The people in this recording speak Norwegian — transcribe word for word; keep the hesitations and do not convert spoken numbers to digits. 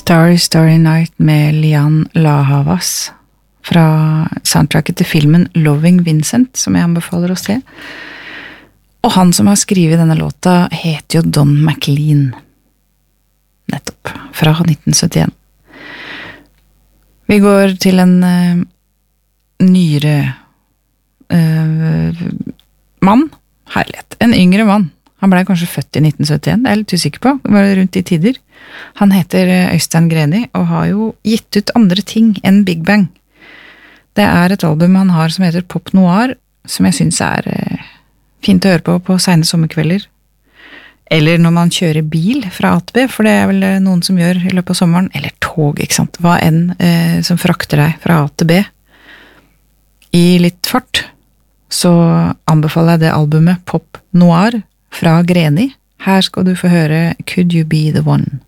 Starry Starry Night med Lian Lahavas fra soundtracket til filmen Loving Vincent, som jeg anbefaler å se. Og han som har skrivet denne låta heter jo Don McLean. Nettopp, fra nitten syttien. Vi går til en uh, nyere uh, mann, herlighet, en yngre mann. Han ble kanskje født i nitten syttien, det er jeg litt usikker på, var det rundt i tider. Han heter Øystein Greni, og har jo gitt ut andre ting enn Big Bang. Det er et album han har som heter Pop Noir, som jeg synes er eh, fint å høre på på sene sommerkvelder. Eller når man kjører bil fra A til B, for det er vel noen som gjør i løpet av sommeren, eller tog, ikke sant? Hva enn eh, som frakter deg fra A til B i litt fart, så anbefaler jeg det albumet Pop Noir fra Greni. Her skal du få høre Could You Be The One?